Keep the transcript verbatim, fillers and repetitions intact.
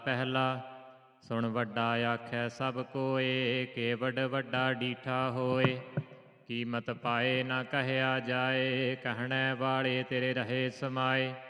ਪਹਿਲਾ ਸੁਣ ਵੱਡਾ ਆਖੈ ਸਭ ਕੋਏ, ਕੇਵਡ ਵੱਡਾ ਡੀਠਾ ਹੋਏ। ਕੀਮਤ ਪਾਏ ਨਾ ਕਹਿਆ ਜਾਏ, ਕਹਿਣੇ ਵਾਲੇ ਤੇਰੇ ਰਹੇ ਸਮਾਏ।